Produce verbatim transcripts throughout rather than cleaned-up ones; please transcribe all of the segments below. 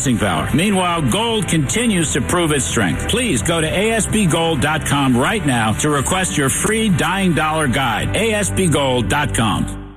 power. Meanwhile, gold continues to prove its strength. Please go to A S B gold dot com right now to request your free dying dollar guide. A S B gold dot com.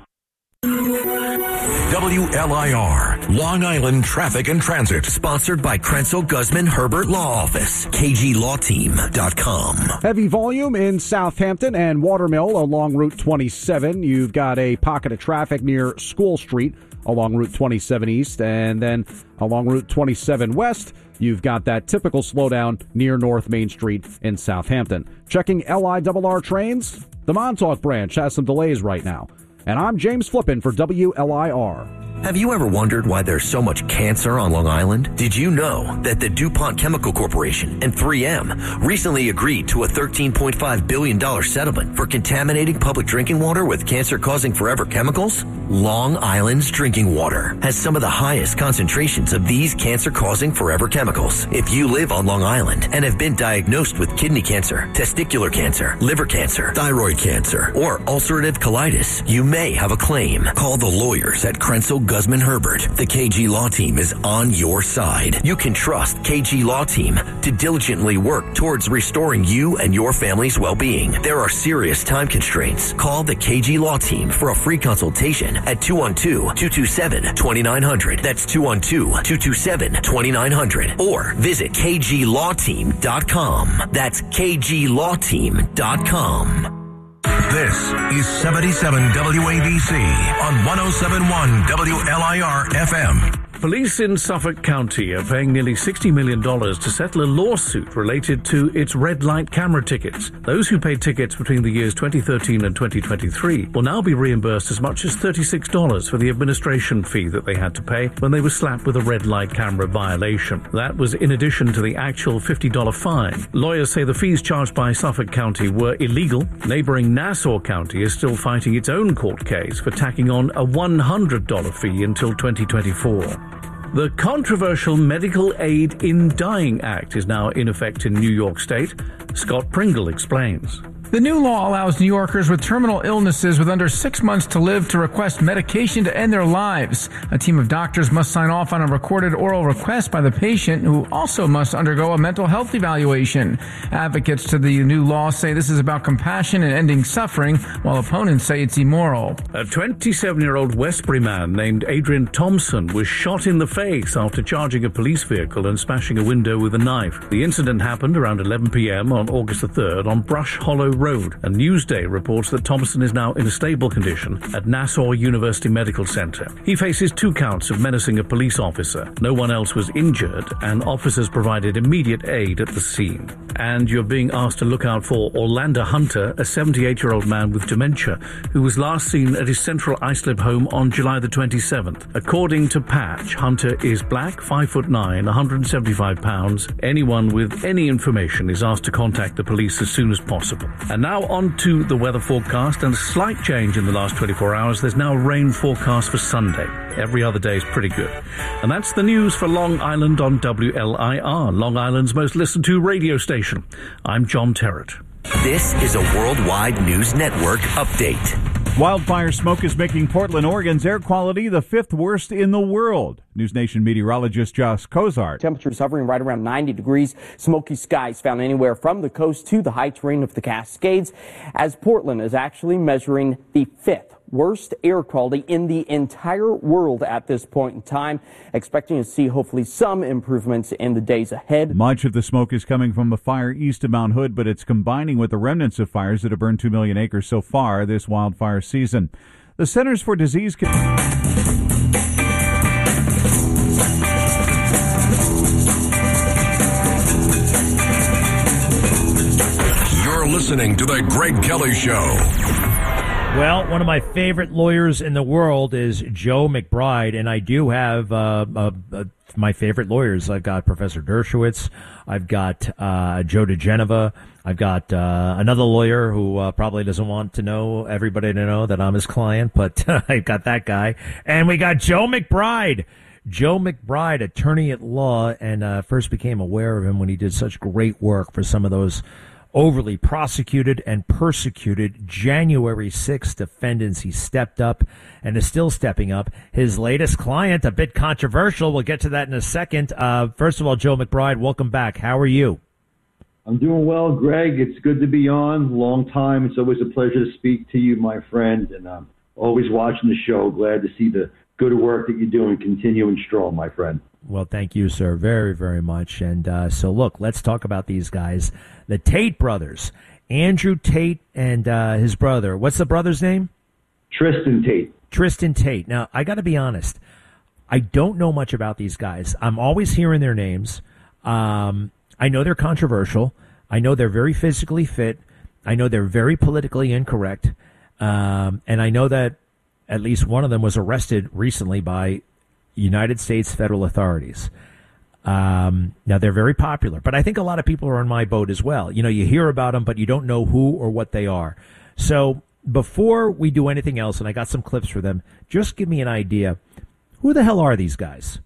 W L I R, Long Island Traffic and Transit, sponsored by Krenzel Guzman Herbert Law Office, K G law team dot com. Heavy volume in Southampton and Watermill along Route twenty-seven. You've got a pocket of traffic near School Street along Route twenty-seven East, and then along Route twenty-seven West, you've got that typical slowdown near North Main Street in Southampton. Checking L I R R trains, the Montauk branch has some delays right now. And I'm James Flippin for W L I R. Have you ever wondered why there's so much cancer on Long Island? Did you know that the DuPont Chemical Corporation and three M recently agreed to a thirteen point five billion dollars settlement for contaminating public drinking water with cancer-causing forever chemicals? Long Island's drinking water has some of the highest concentrations of these cancer-causing forever chemicals. If you live on Long Island and have been diagnosed with kidney cancer, testicular cancer, liver cancer, thyroid cancer, or ulcerative colitis, you may have a claim. Call the lawyers at Krenzel Guzman Herbert. The K G Law Team is on your side. You can trust K G Law Team to diligently work towards restoring you and your family's well-being. There are serious time constraints. Call the K G Law Team for a free consultation at two one two, two two seven, two nine zero zero. That's two one two, two two seven, two nine zero zero. Or visit K G law team dot com. That's K G law team dot com. This is seventy-seven W A B C on one oh seven point one W L I R F M. Police in Suffolk County are paying nearly sixty million dollars to settle a lawsuit related to its red light camera tickets. Those who paid tickets between the years twenty thirteen and twenty twenty-three will now be reimbursed as much as thirty-six dollars for the administration fee that they had to pay when they were slapped with a red light camera violation. That was in addition to the actual fifty dollars fine. Lawyers say the fees charged by Suffolk County were illegal. Neighboring Nassau County is still fighting its own court case for tacking on a one hundred dollars fee until twenty twenty-four. The controversial Medical Aid in Dying Act is now in effect in New York State. Scott Pringle explains. The new law allows New Yorkers with terminal illnesses with under six months to live to request medication to end their lives. A team of doctors must sign off on a recorded oral request by the patient, who also must undergo a mental health evaluation. Advocates to the new law say this is about compassion and ending suffering, while opponents say it's immoral. A twenty-seven-year-old Westbury man named Adrian Thompson was shot in the face after charging a police vehicle and smashing a window with a knife. The incident happened around eleven p.m. on August the third on Brush Hollow Road. And Newsday reports that Thompson is now in a stable condition at Nassau University Medical Center. He faces two counts of menacing a police officer. No one else was injured, and officers provided immediate aid at the scene. And you're being asked to look out for Orlando Hunter, a seventy-eight-year-old man with dementia, who was last seen at his Central Islip home on July the twenty-seventh. According to Patch, Hunter is black, five foot nine, one hundred seventy-five pounds. Anyone with any information is asked to contact the police as soon as possible. And now on to the weather forecast, and a slight change in the last twenty-four hours. There's now a rain forecast for Sunday. Every other day is pretty good. And that's the news for Long Island on W L I R, Long Island's most listened to radio station. I'm John Terrett. This is a Worldwide News Network update. Wildfire smoke is making Portland, Oregon's air quality the fifth worst in the world. News Nation meteorologist Josh Kozart. Temperatures hovering right around ninety degrees. Smoky skies found anywhere from the coast to the high terrain of the Cascades, as Portland is actually measuring the fifth worst air quality in the entire world at this point in time. Expecting to see hopefully some improvements in the days ahead. Much of the smoke is coming from the fire east of Mount Hood, but it's combining with the remnants of fires that have burned two million acres so far this wildfire season. The Centers for Disease Control You're listening to The Greg Kelly Show. Well, one of my favorite lawyers in the world is Joe McBride, and I do have uh, uh, uh, my favorite lawyers. I've got Professor Dershowitz, I've got uh, Joe DeGeneva, I've got uh, another lawyer who uh, probably doesn't want to know everybody to know that I'm his client, but I've got that guy. And we got Joe McBride. Joe McBride, attorney at law, and uh, first became aware of him when he did such great work for some of those overly prosecuted and persecuted January sixth defendants. He stepped up and is still stepping up. His latest client, a bit controversial. We'll get to that in a second. Uh, first of all, Joe McBride, welcome back. How are you? I'm doing well, Greg. It's good to be on. Long time. It's always a pleasure to speak to you, my friend. And I'm always watching the show. Glad to see the good work that you're doing continuing strong, my friend. Well, thank you, sir, very, very much. And uh, so, look, let's talk about these guys. The Tate brothers, Andrew Tate and uh, his brother. What's the brother's name? Tristan Tate. Tristan Tate. Now, I got to be honest. I don't know much about these guys. I'm always hearing their names. Um, I know they're controversial. I know they're very physically fit. I know they're very politically incorrect. Um, and I know that at least one of them was arrested recently by United States federal authorities. Um, now, they're very popular, but I think a lot of people are on my boat as well. You know, you hear about them, but you don't know who or what they are. So before we do anything else, and I got some clips for them, just give me an idea. Who the hell are these guys?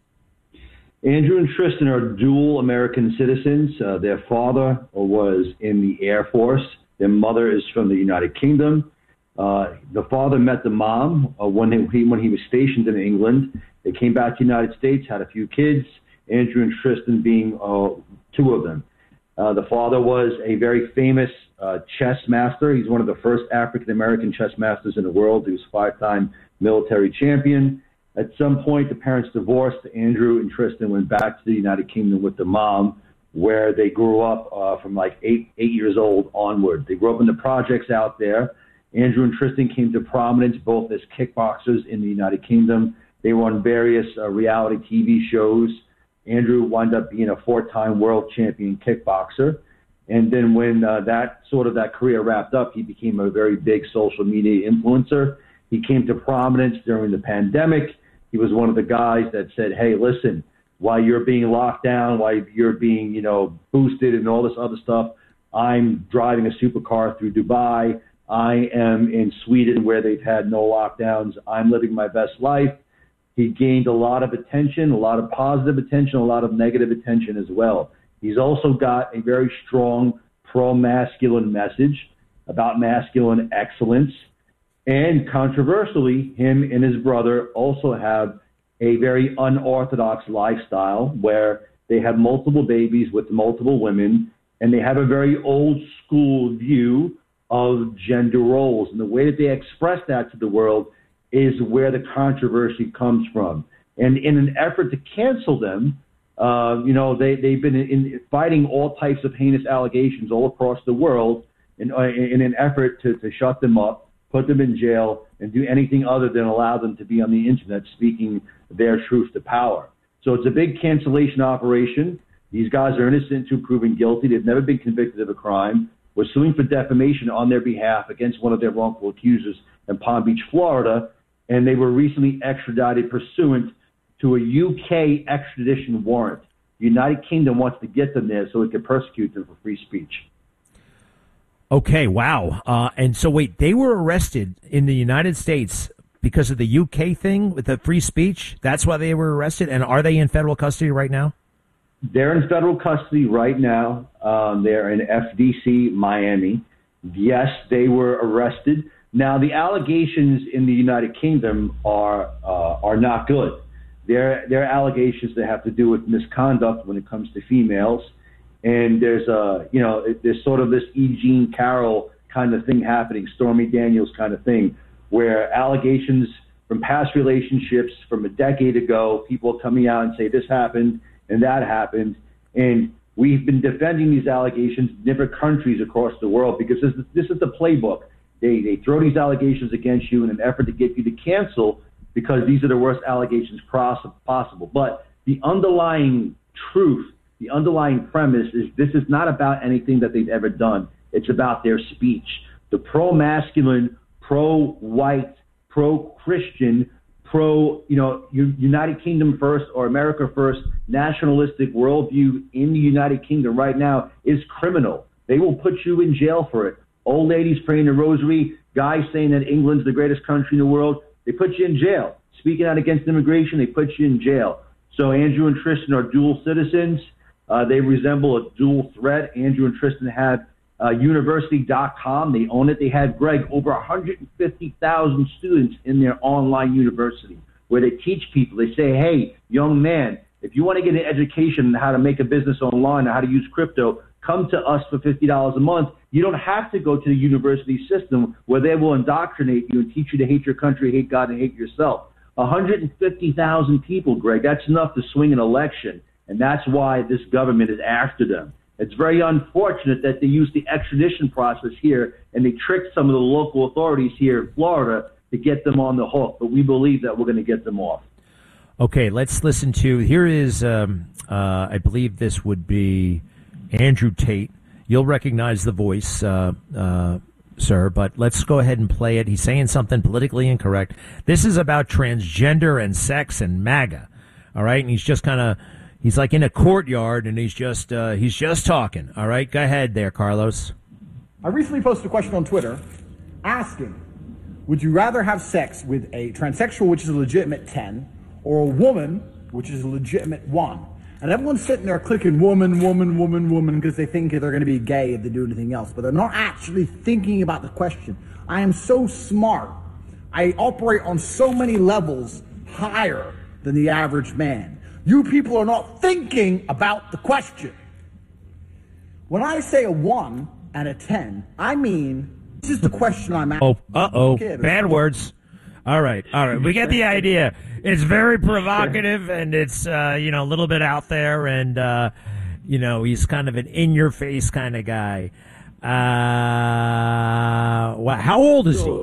Andrew and Tristan are dual American citizens. Uh, their father was in the Air Force. Their mother is from the United Kingdom. Uh, the father met the mom uh, when, he, when he was stationed in England. They came back to the United States, had a few kids, Andrew and Tristan being uh, two of them. Uh, the father was a very famous uh, chess master. He's one of the first African-American chess masters in the world. He was a five-time military champion. At some point, the parents divorced. Andrew and Tristan went back to the United Kingdom with the mom, where they grew up uh, from like eight, eight years old onward. They grew up in the projects out there. Andrew and Tristan came to prominence both as kickboxers in the United Kingdom. They were on various uh, reality T V shows. Andrew wound up being a four-time world champion kickboxer. And then when uh, that sort of that career wrapped up, he became a very big social media influencer. He came to prominence during the pandemic. He was one of the guys that said, hey, listen, while you're being locked down, while you're being, you know, boosted and all this other stuff, I'm driving a supercar through Dubai. I am in Sweden where they've had no lockdowns. I'm living my best life. He gained a lot of attention, a lot of positive attention, a lot of negative attention as well. He's also got a very strong pro-masculine message about masculine excellence. And controversially, him and his brother also have a very unorthodox lifestyle where they have multiple babies with multiple women, and they have a very old school view of gender roles. And the way that they express that to the world is where the controversy comes from. And in an effort to cancel them, uh, you know, they, they've been in, in fighting all types of heinous allegations all across the world in, uh, in an effort to, to shut them up, put them in jail, and do anything other than allow them to be on the internet speaking their truth to power. So it's a big cancellation operation. These guys are innocent until proven guilty. They've never been convicted of a crime. We're suing for defamation on their behalf against one of their wrongful accusers in Palm Beach, Florida, and they were recently extradited pursuant to a U K extradition warrant. The United Kingdom wants to get them there so it can persecute them for free speech. Okay, wow. Uh, and so, wait, they were arrested in the United States because of the U K thing with the free speech? That's why they were arrested? And are they in federal custody right now? They're in federal custody right now. Um, they're in F D C, Miami. Yes, they were arrested. Now, the allegations in the United Kingdom are uh, are not good. They're, they're allegations that have to do with misconduct when it comes to females. And there's a, you know, there's sort of this E. Jean Carroll kind of thing happening, Stormy Daniels kind of thing, where allegations from past relationships from a decade ago, people coming out and say this happened and that happened. And we've been defending these allegations in different countries across the world because this is, this is the playbook. They, they throw these allegations against you in an effort to get you to cancel because these are the worst allegations possible. But the underlying truth, the underlying premise is this is not about anything that they've ever done. It's about their speech. The pro-masculine, pro-white, pro-Christian, pro, you know, United Kingdom first or America first nationalistic worldview in the United Kingdom right now is criminal. They will put you in jail for it. Old ladies praying the rosary, guys saying that England's the greatest country in the world, they put you in jail. Speaking out against immigration, they put you in jail. So Andrew and Tristan are dual citizens. Uh, they resemble a dual threat. Andrew and Tristan have uh, university dot com. They own it. They have, Greg, over one hundred fifty thousand students in their online university where they teach people. They say, hey, young man, if you want to get an education on how to make a business online or how to use crypto, come to us for fifty dollars a month. You don't have to go to the university system where they will indoctrinate you and teach you to hate your country, hate God, and hate yourself. one hundred fifty thousand people, Greg, that's enough to swing an election, and that's why this government is after them. It's very unfortunate that they use the extradition process here, and they tricked some of the local authorities here in Florida to get them on the hook, but we believe that we're going to get them off. Okay, let's listen to, here is, um, uh, I believe this would be Andrew Tate. You'll recognize the voice, uh, uh, sir, but let's go ahead and play it. He's saying something politically incorrect. This is about transgender and sex and MAGA, all right? And he's just kind of, he's like in a courtyard, and he's just, uh, he's just talking, all right? Go ahead there, Carlos. I recently posted a question on Twitter asking, would you rather have sex with a transsexual, which is a legitimate ten, or a woman, which is a legitimate one? And everyone's sitting there clicking woman, woman, woman, woman, because they think they're going to be gay if they do anything else. But they're not actually thinking about the question. I am so smart. I operate on so many levels higher than the average man. You people are not thinking about the question. When I say a one and a ten, I mean, this is the question I'm asking. Oh, uh-oh, bad words. All right, all right, we get the idea. It's very provocative, and it's, uh, you know, a little bit out there, and, uh, you know, he's kind of an in-your-face kind of guy. Uh, how old is he?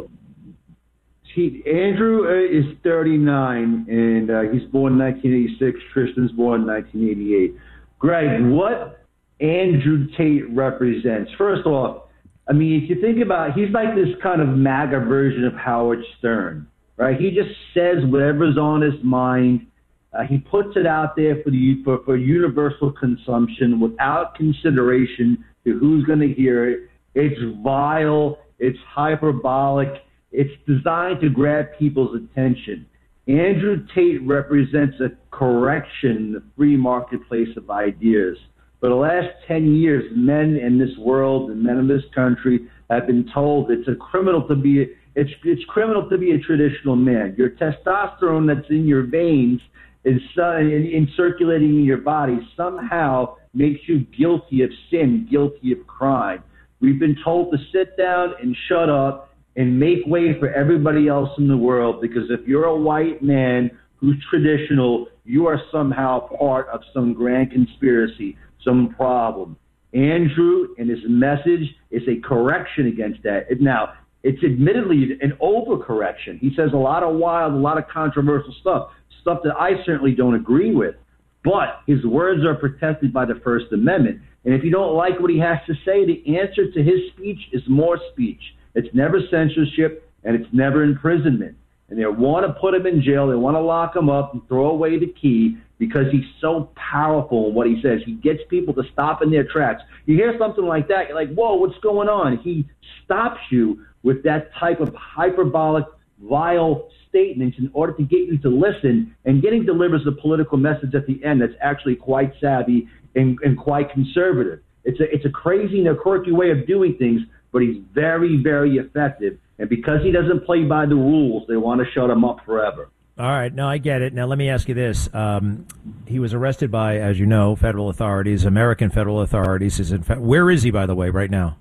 he Andrew uh, is thirty-nine, and uh, he's born in nineteen eighty-six. Tristan's born in nineteen eighty-eight. Greg, what Andrew Tate represents, first off, I mean, if you think about it, he's like this kind of MAGA version of Howard Stern. Right, he just says whatever's on his mind. Uh, he puts it out there for the for, for universal consumption without consideration to who's going to hear it. It's vile. It's hyperbolic. It's designed to grab people's attention. Andrew Tate represents a correction in the free marketplace of ideas. For the last ten years, men in this world and men in this country have been told it's a criminal to be It's it's criminal to be a traditional man. Your testosterone that's in your veins is uh, in, in circulating in your body somehow makes you guilty of sin, guilty of crime. We've been told to sit down and shut up and make way for everybody else in the world, because if you're a white man who's traditional, you are somehow part of some grand conspiracy, some problem. Andrew and his message is a correction against that. Now, it's admittedly an overcorrection. He says a lot of wild, a lot of controversial stuff, stuff that I certainly don't agree with. But his words are protected by the First Amendment. And if you don't like what he has to say, the answer to his speech is more speech. It's never censorship, and it's never imprisonment. And they want to put him in jail. They want to lock him up and throw away the key because he's so powerful in what he says. He gets people to stop in their tracks. You hear something like that, you're like, whoa, what's going on? He stops you with that type of hyperbolic, vile statements in order to get you to listen, and getting delivers a political message at the end that's actually quite savvy and, and quite conservative. It's a, it's a crazy and a quirky way of doing things, but he's very, very effective. And because he doesn't play by the rules, they want to shut him up forever. All right. No, I get it. Now, let me ask you this. Um, he was arrested by, as you know, federal authorities, American federal authorities. Is in fa- Where is he, by the way, right now?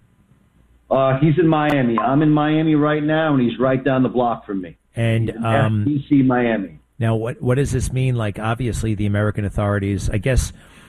Uh, he's in Miami. I'm in Miami right now, and he's right down the block from me. And um, F D C Miami. Now, what what does this mean? Like, obviously, the American authorities, I guess,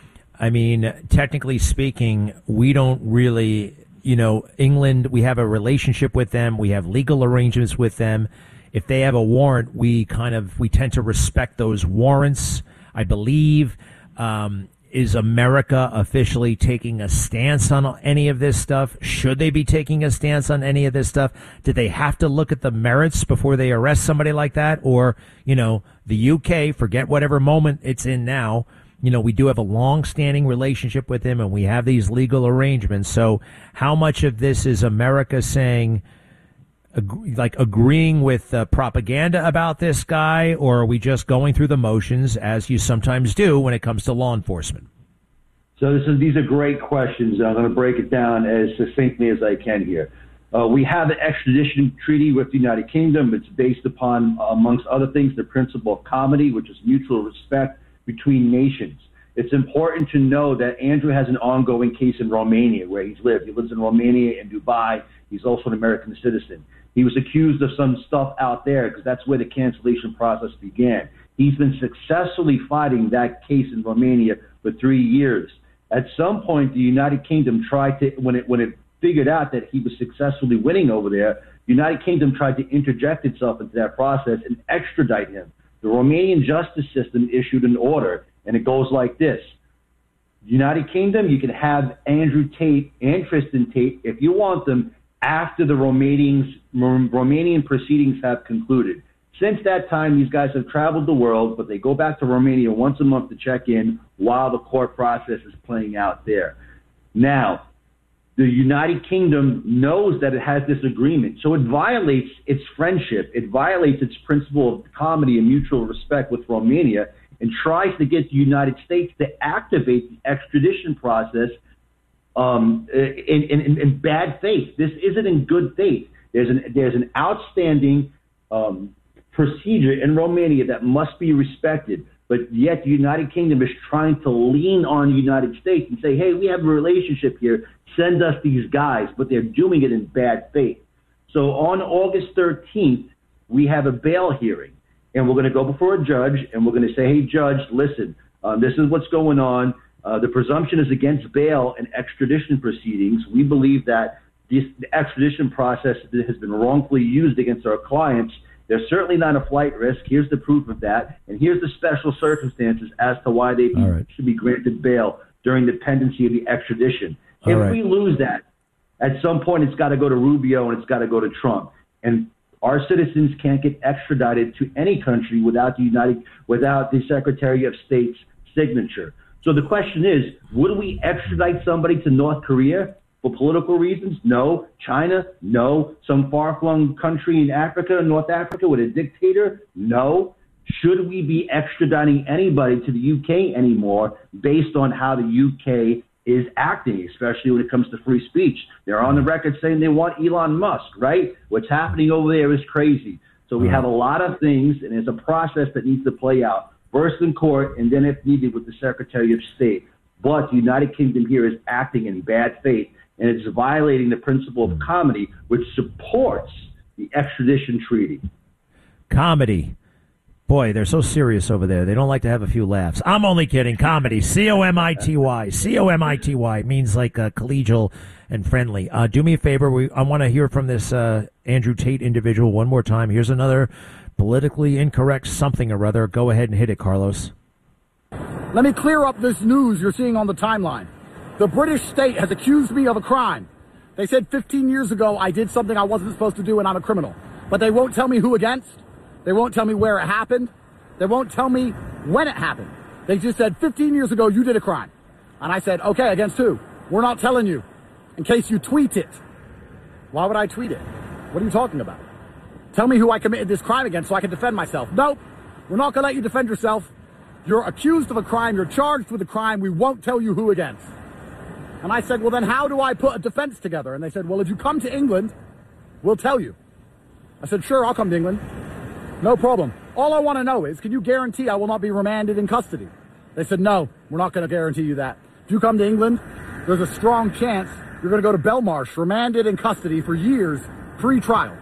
I mean, technically speaking, we don't really, you know, England, we have a relationship with them. We have legal arrangements with them. If they have a warrant, we kind of, we tend to respect those warrants, I believe. Um, is America officially taking a stance on any of this stuff? Should they be taking a stance on any of this stuff? Do they have to look at the merits before they arrest somebody like that? Or, you know, the U K, forget whatever moment it's in now, you know, we do have a long-standing relationship with them, and we have these legal arrangements. So how much of this is America saying, ag- like agreeing with uh, propaganda about this guy, or are we just going through the motions, as you sometimes do when it comes to law enforcement? So this is, these are great questions. I'm going to break it down as succinctly as I can here. Uh, we have the extradition treaty with the United Kingdom. It's based upon, amongst other things, the principle of comity, which is mutual respect between nations. It's important to know that Andrew has an ongoing case in Romania where he's lived. He lives in Romania and Dubai. He's also an American citizen. He was accused of some stuff out there because that's where the cancellation process began. He's been successfully fighting that case in Romania for three years. At some point, the United Kingdom tried to, when it when it figured out that he was successfully winning over there, the United Kingdom tried to interject itself into that process and extradite him. The Romanian justice system issued an order, and it goes like this. United Kingdom, you can have Andrew Tate and Tristan Tate, if you want them, after the Romanians, Romanian proceedings have concluded. Since that time, these guys have traveled the world, but they go back to Romania once a month to check in while the court process is playing out there. Now, the United Kingdom knows that it has this agreement, so it violates its friendship. It violates its principle of comity and mutual respect with Romania and tries to get the United States to activate the extradition process um, in, in, in bad faith. This isn't in good faith. There's an, there's an outstanding um, procedure in Romania that must be respected, but yet the United Kingdom is trying to lean on the United States and say, hey, we have a relationship here, send us these guys, but they're doing it in bad faith. So on August thirteenth, we have a bail hearing, and we're going to go before a judge, and we're going to say, hey, judge, listen, uh, this is what's going on. Uh, the presumption is against bail and extradition proceedings. We believe that this, the extradition process has been wrongfully used against our clients. They're certainly not a flight risk. Here's the proof of that. And here's the special circumstances as to why they right. should be granted bail during the pendency of the extradition. All if right. we lose that, at some point it's got to go to Rubio and it's got to go to Trump. And our citizens can't get extradited to any country without the United, without the Secretary of State's signature. So the question is, would we extradite somebody to North Korea? For political reasons? No. China? No. Some far-flung country in Africa, North Africa, with a dictator? No. Should we be extraditing anybody to the U K anymore based on how the U K is acting, especially when it comes to free speech? They're on the record saying they want Elon Musk, right? What's happening over there is crazy. So we have a lot of things, and it's a process that needs to play out, first in court and then, if needed, with the Secretary of State. But the United Kingdom here is acting in bad faith, and it's violating the principle of comity, which supports the extradition treaty. Comedy. Boy, they're so serious over there. They don't like to have a few laughs. I'm only kidding. Comedy. C O M I T Y. C O M I T Y means like uh, collegial and friendly. Uh, do me a favor. We, I want to hear from this uh, Andrew Tate individual one more time. Here's another politically incorrect something or other. Go ahead and hit it, Carlos. Let me clear up this news you're seeing on the timeline. The British state has accused me of a crime. They said fifteen years ago I did something I wasn't supposed to do and I'm a criminal. But they won't tell me who against. They won't tell me where it happened. They won't tell me when it happened. They just said fifteen years ago you did a crime. And I said, okay, against who? We're not telling you in case you tweet it. Why would I tweet it? What are you talking about? Tell me who I committed this crime against so I can defend myself. Nope. We're not going to let you defend yourself. You're accused of a crime. You're charged with a crime. We won't tell you who against. And I said, well, then how do I put a defense together? And they said, well, if you come to England, we'll tell you. I said, sure, I'll come to England. No problem. All I want to know is, can you guarantee I will not be remanded in custody? They said, no, we're not going to guarantee you that. If you come to England, there's a strong chance you're going to go to Belmarsh, remanded in custody for years, pre-trial.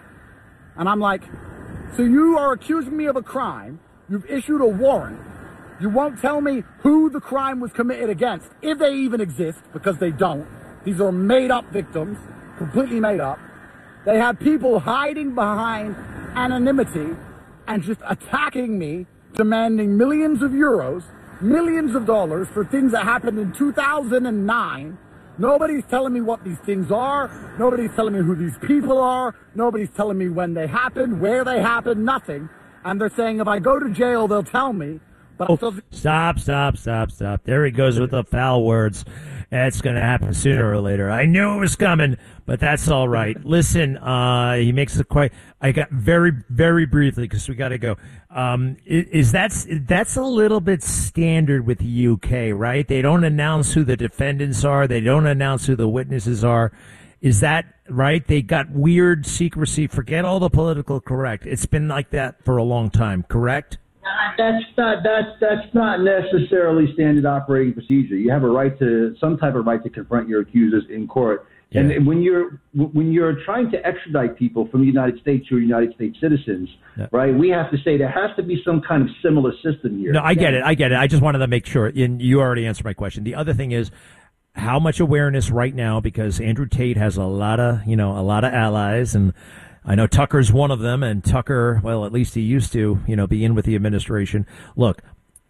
And I'm like, so you are accusing me of a crime. You've issued a warrant. You won't tell me who the crime was committed against, if they even exist, because they don't. These are made-up victims, completely made up. They have people hiding behind anonymity and just attacking me, demanding millions of euros, millions of dollars for things that happened in two thousand nine. Nobody's telling me what these things are. Nobody's telling me who these people are. Nobody's telling me when they happened, where they happened, nothing. And they're saying if I go to jail, they'll tell me. But I still think- Stop, stop, stop, stop. There he goes with the foul words. That's going to happen sooner or later. I knew it was coming, but that's all right. Listen, uh, he makes it quite. I got very, very briefly because we got to go. Um, is that's that's a little bit standard with the U K, right? They don't announce who the defendants are. They don't announce who the witnesses are. Is that right? They got weird secrecy. Forget all the political correct. It's been like that for a long time. Correct? That's not that's that's not necessarily standard operating procedure. You have a right to some type of right to confront your accusers in court. Yeah. And when you're when you're trying to extradite people from the United States who are United States citizens, yeah. right? We have to say there has to be some kind of similar system here. No, I get it. I get it. I just wanted to make sure. And you already answered my question. The other thing is, how much awareness right now, because Andrew Tate has a lot of, you know, a lot of allies, and I know Tucker's one of them, and Tucker, well, at least he used to, you know, be in with the administration. Look,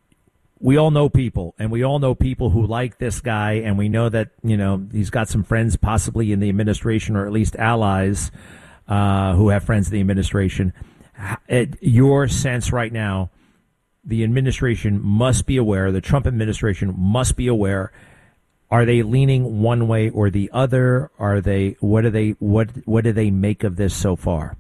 we all know people, and we all know people who like this guy, and we know that, you know, he's got some friends possibly in the administration, or at least allies uh, who have friends in the administration. At your sense right now, the administration must be aware, the Trump administration must be aware. Are they leaning one way or the other? Are they? What do they? What What do they make of this so far?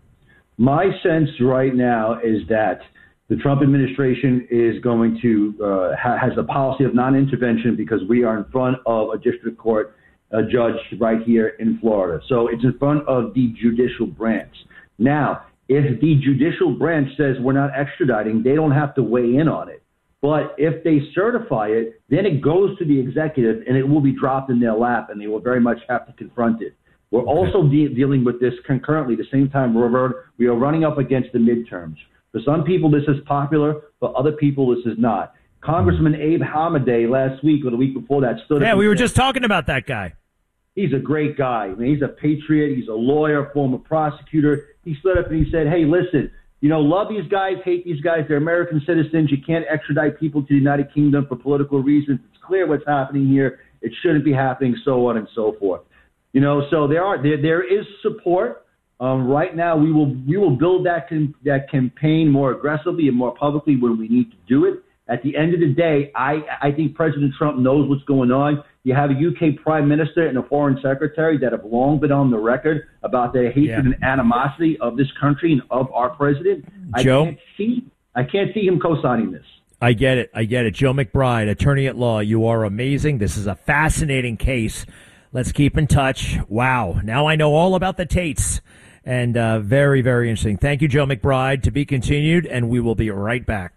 My sense right now is that the Trump administration is going to uh, ha- has a policy of non-intervention because we are in front of a district court uh, judge right here in Florida. So it's in front of the judicial branch. Now, if the judicial branch says we're not extraditing, they don't have to weigh in on it. But if they certify it, then it goes to the executive and it will be dropped in their lap and they will very much have to confront it. We're okay. also de- dealing with this concurrently. At the same time, we're, we are running up against the midterms. For some people, this is popular. For other people, this is not. Congressman Abe Hamadeh last week or the week before that stood up. Yeah, we were said, just talking about that guy. He's a great guy. I mean, he's a patriot. He's a lawyer, former prosecutor. He stood up and he said, hey, listen, you know, love these guys, hate these guys. They're American citizens. You can't extradite people to the United Kingdom for political reasons. It's clear what's happening here. It shouldn't be happening, so on and so forth. You know, so there are there there is support. Um, right now, we will we will build that con- that campaign more aggressively and more publicly when we need to do it. At the end of the day, I I think President Trump knows what's going on. You have a U K Prime Minister and a Foreign Secretary that have long been on the record about their hatred yeah. and animosity of this country and of our president. Joe? I can't see I can't see him co-signing this. I get it. I get it. Joe McBride, attorney at law, you are amazing. This is a fascinating case. Let's keep in touch. Wow. Now I know all about the Tates. And uh, very, very interesting. Thank you, Joe McBride. To be continued, and we will be right back.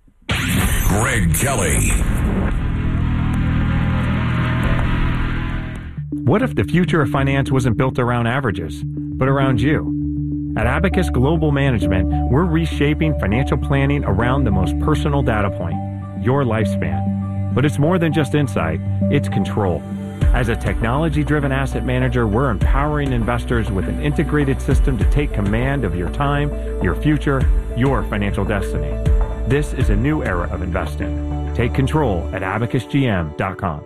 Greg Kelly. What if the future of finance wasn't built around averages, but around you? At Abacus Global Management, we're reshaping financial planning around the most personal data point, your lifespan. But it's more than just insight, it's control. As a technology-driven asset manager, we're empowering investors with an integrated system to take command of your time, your future, your financial destiny. This is a new era of investing. Take control at abacus g m dot com.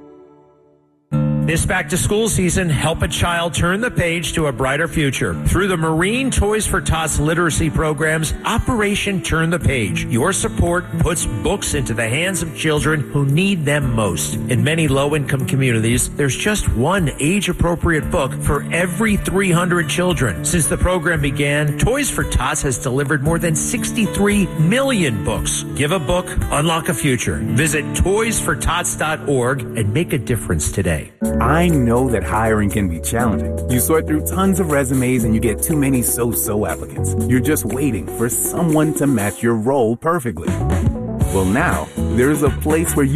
This back-to-school season, help a child turn the page to a brighter future. Through the Marine Toys for Tots literacy programs, Operation Turn the Page. Your support puts books into the hands of children who need them most. In many low-income communities, there's just one age-appropriate book for every three hundred children. Since the program began, Toys for Tots has delivered more than sixty-three million books. Give a book, unlock a future. Visit toys for tots dot org and make a difference today. I know that hiring can be challenging. You sort through tons of resumes and you get too many so-so applicants. You're just waiting for someone to match your role perfectly. Well, now, there's a place where you